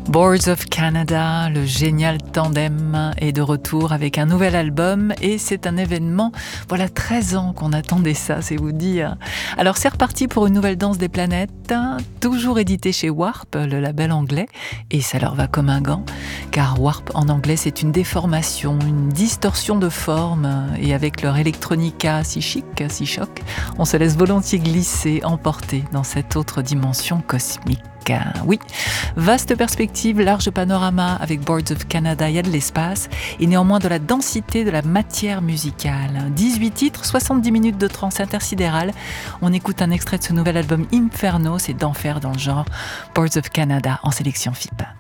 Boards of Canada, le génial tandem est de retour avec un nouvel album et c'est un événement, voilà 13 ans qu'on attendait ça, c'est vous dire. Alors c'est reparti pour une nouvelle danse des planètes, toujours édité chez Warp, le label anglais, et ça leur va comme un gant, car Warp en anglais c'est une déformation, une distorsion de forme, et avec leur electronica si chic, si choc, on se laisse volontiers glisser, emporter dans cette autre dimension cosmique. Oui, vaste perspective, large panorama avec Boards of Canada, il y a de l'espace et néanmoins de la densité de la matière musicale. 18 titres, 70 minutes de trance intersidérale. On écoute un extrait de ce nouvel album Inferno, c'est d'enfer dans le genre. Boards of Canada en sélection FIP.